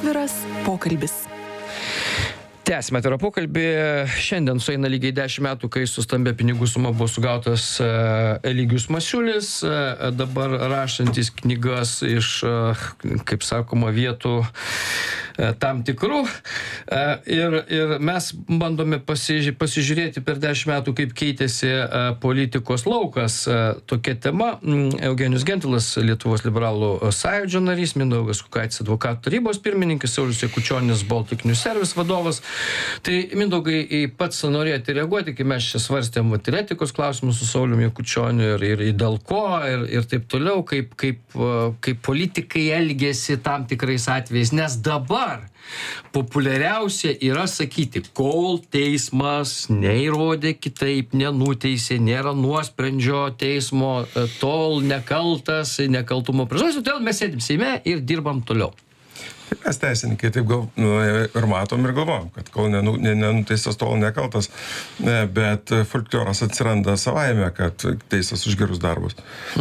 Atviras pokalbis. Tęsime atvirą pokalbį. Šiandien sueina lygiai 10 metų, kai su stambia pinigų suma buvo sugautas Eligijus Masiulis, dabar rašantis knygas iš, kaip sakoma, vietų tam tikrų. Ir mes bandome pasižiūrėti per 10 metų, kaip keitėsi politikos laukas. Tokia tema. Eugenijus Gentvilas, Lietuvos liberalų sąjūdžio narys, Mindaugas Kukaitis, advokatų tarybos pirmininkas, Saulius Jakučionis, Baltic News Service vadovas. Tai, Mindaugai, pats norėjote reaguoti, kai mes čia svarstėm ir etikos klausimus su Sauliumi Jakučioniu ir dėl ko ir taip toliau, kaip politikai elgėsi tam tikrais atvejais, nes dabar populiariausia yra sakyti, kol teismas neįrodė kitaip, nenuteisė, nėra nuosprendžio teismo, tol nekaltas, nekaltumo prezumpcija, todėl mes sėdim Seime ir dirbam toliau. Mes teisininkai taip ir matom ir galvom, kad kol nenuteistas, tol nekaltas, bet folkloras atsiranda savaime, kad teisas už gerus darbus.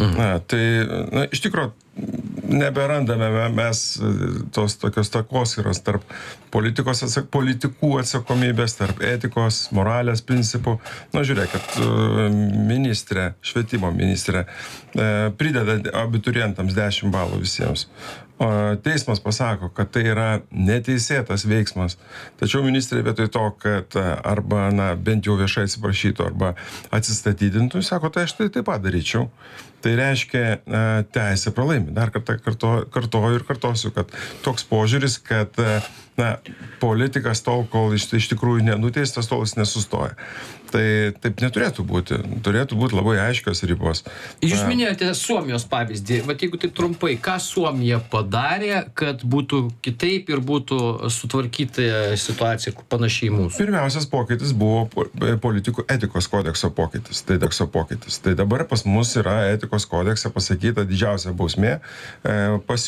Iš tikrųjų, neberandame mes tos tokios takoskyros tarp politikų atsakomybės, tarp etikos, moralės principų. Žiūrėkit, ministrė, švietimo ministrė prideda abiturientams 10 balų visiems. O teismas pasako, kad tai yra neteisėtas veiksmas. Tačiau ministrė vietoj to, kad arba, bent jau viešai atsiprašytų, arba atsistatydintų, sako, tai aš tai taip pat daryčiau. Tai reiškia, teisė pralaimi. Dar kartą kartoju ir kartosiu, kad toks požiūris, kad politikas tol, kol iš tikrųjų nenuteistas, tol jis nesustoja. Tai taip neturėtų būti. Turėtų būti labai aiškios ribos. Jūs minėjote Suomijos pavyzdį. Vat jeigu taip trumpai, ką Suomija padarė, kad būtų kitaip ir būtų sutvarkyta situacija panašiai mūsų? Pirmiausias pokytis buvo politikų etikos kodekso pokytis. Tai dabar pas mus yra etikos kodekse pasakyta didžiausia bausmė